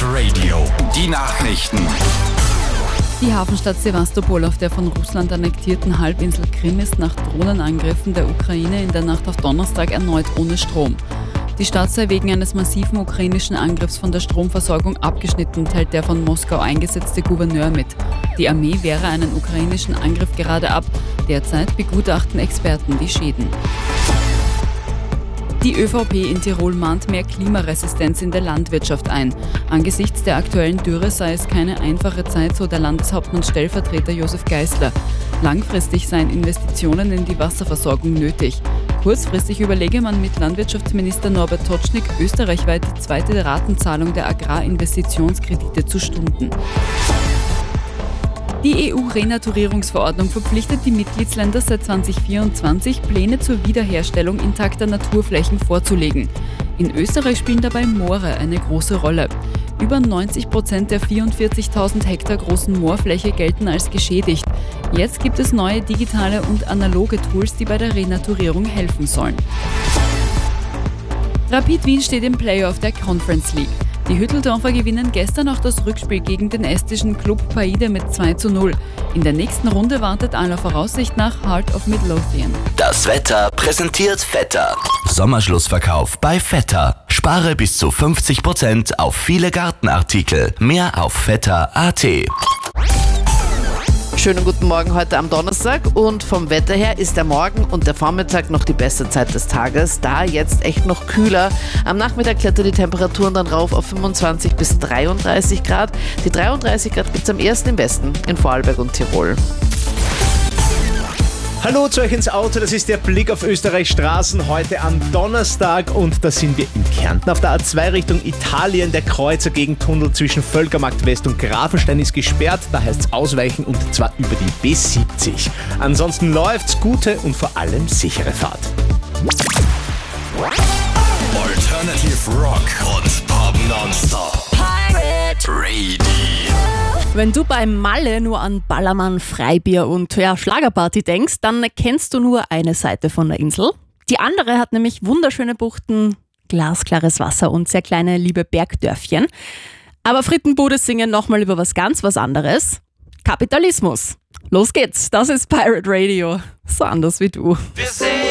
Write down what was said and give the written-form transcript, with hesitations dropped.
Radio. Die Nachrichten. Die Hafenstadt Sewastopol auf der von Russland annektierten Halbinsel Krim ist nach Drohnenangriffen der Ukraine in der Nacht auf Donnerstag erneut ohne Strom. Die Stadt sei wegen eines massiven ukrainischen Angriffs von der Stromversorgung abgeschnitten, teilt der von Moskau eingesetzte Gouverneur mit. Die Armee wehre einen ukrainischen Angriff gerade ab. Derzeit begutachten Experten die Schäden. Die ÖVP in Tirol mahnt mehr Klimaresistenz in der Landwirtschaft ein. Angesichts der aktuellen Dürre sei es keine einfache Zeit, so der Landeshauptmann Stellvertreter Josef Geisler. Langfristig seien Investitionen in die Wasserversorgung nötig. Kurzfristig überlege man mit Landwirtschaftsminister Norbert Totschnig österreichweit die zweite Ratenzahlung der Agrarinvestitionskredite zu stunden. Die EU-Renaturierungsverordnung verpflichtet die Mitgliedsländer seit 2024, Pläne zur Wiederherstellung intakter Naturflächen vorzulegen. In Österreich spielen dabei Moore eine große Rolle. Über 90% der 44.000 Hektar großen Moorfläche gelten als geschädigt. Jetzt gibt es neue digitale und analoge Tools, die bei der Renaturierung helfen sollen. Rapid Wien steht im Playoff der Conference League. Die Hütteldorfer gewinnen gestern auch das Rückspiel gegen den estnischen Klub Paide mit 2:0. In der nächsten Runde wartet aller Voraussicht nach Heart of Midlothian. Das Wetter präsentiert Vetter. Sommerschlussverkauf bei Vetter. Spare bis zu 50% auf viele Gartenartikel. Mehr auf vetter.at. Schönen guten Morgen heute am Donnerstag und vom Wetter her ist der Morgen und der Vormittag noch die beste Zeit des Tages, da jetzt echt noch kühler. Am Nachmittag klettern die Temperaturen dann rauf auf 25 bis 33 Grad. Die 33 Grad gibt es am ersten im Westen, in Vorarlberg und Tirol. Hallo zu euch ins Auto, das ist der Blick auf Österreichs Straßen heute am Donnerstag und da sind wir in Kärnten auf der A2 Richtung Italien. Der Kreuzer Gegentunnel zwischen Völkermarkt West und Grafenstein ist gesperrt, da heißt es ausweichen und zwar über die B70. Ansonsten läuft's, gute und vor allem sichere Fahrt. Alternative Rock und Pop nonstop. Pirate Radio. Wenn du bei Malle nur an Ballermann, Freibier und Schlagerparty denkst, dann kennst du nur eine Seite von der Insel. Die andere hat nämlich wunderschöne Buchten, glasklares Wasser und sehr kleine liebe Bergdörfchen. Aber Frittenbude singen nochmal über was ganz was anderes. Kapitalismus. Los geht's, das ist Pirate Radio. So anders wie du.